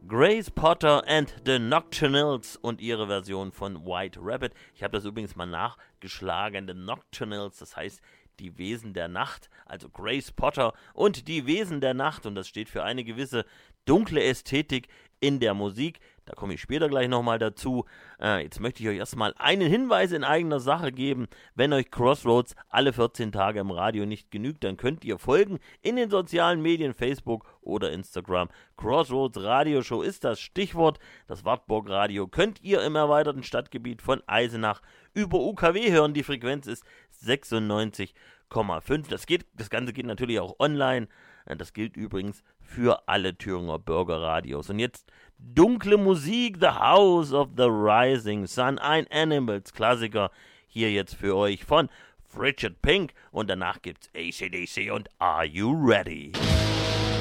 Grace Potter and the Nocturnals und ihre Version von White Rabbit. Ich habe das übrigens mal nachgeschlagen. The Nocturnals, das heißt die Wesen der Nacht. Also Grace Potter und die Wesen der Nacht. Und das steht für eine gewisse dunkle Ästhetik in der Musik. Da komme ich später gleich nochmal dazu. Jetzt möchte ich euch erstmal einen Hinweis in eigener Sache geben. Wenn euch Crossroads alle 14 Tage im Radio nicht genügt, dann könnt ihr folgen in den sozialen Medien, Facebook oder Instagram. Crossroads Radioshow ist das Stichwort. Das Wartburg Radio könnt ihr im erweiterten Stadtgebiet von Eisenach über UKW hören. Die Frequenz ist 96,5. Das Ganze geht natürlich auch online. Das gilt übrigens für alle Thüringer Bürgerradios. Und jetzt dunkle Musik, The House of the Rising Sun, ein Animals-Klassiker, hier jetzt für euch von Frigid Pink. Und danach gibt's AC/DC und Are You Ready?